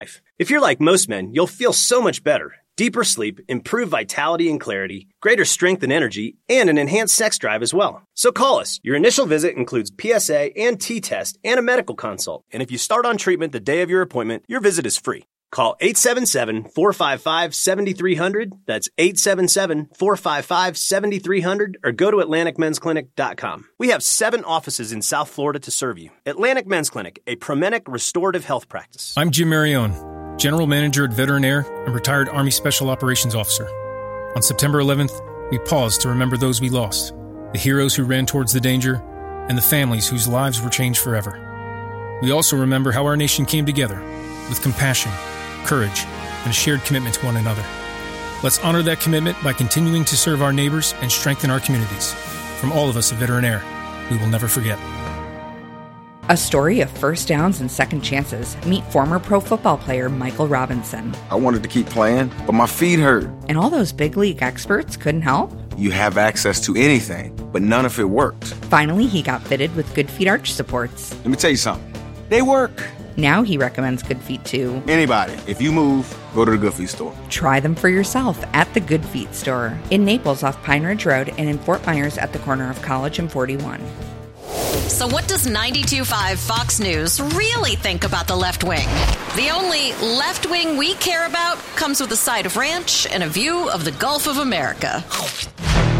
If you're like most men, you'll feel so much better. Deeper sleep, improved vitality and clarity, greater strength and energy, and an enhanced sex drive as well. So call us. Your initial visit includes PSA and T-test and a medical consult. And if you start on treatment the day of your appointment, your visit is free. Call 877-455-7300. That's 877-455-7300 or go to AtlanticMen'sClinic.com. We have 7 offices in South Florida to serve you. Atlantic Men's Clinic, a Promenic restorative health practice. I'm Jim Marione, General Manager at Veteran Air and retired Army Special Operations Officer. On September 11th, we paused to remember those we lost, the heroes who ran towards the danger, and the families whose lives were changed forever. We also remember how our nation came together with compassion, courage, and a shared commitment to one another. Let's honor that commitment by continuing to serve our neighbors and strengthen our communities. From all of us at Veteran Air, we will never forget. A story of first downs and second chances. Meet former pro football player Michael Robinson. I wanted to keep playing, but my feet hurt. And all those big league experts couldn't help? You have access to anything, but none of it worked. Finally, he got fitted with Good Feet arch supports. Let me tell you something. They work. Now he recommends Good Feet to anybody. If you move, go to the Good Feet store. Try them for yourself at the Good Feet store. In Naples off Pine Ridge Road and in Fort Myers at the corner of College and 41. So what does 92.5 Fox News really think about the left wing? The only left wing we care about comes with a side of ranch and a view of the Gulf of America.